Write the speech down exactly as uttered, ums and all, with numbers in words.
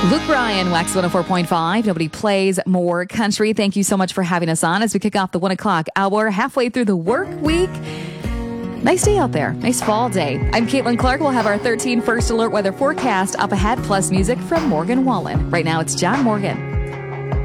Luke Bryan, Wax one oh four point five. Nobody plays more country. Thank you so much for having us on as we kick off the one o'clock hour, halfway through the work week. Nice day out there. Nice fall day. I'm Caitlin Clark. We'll have our thirteen First Alert weather forecast up ahead, plus music from Morgan Wallen. Right now, it's John Morgan.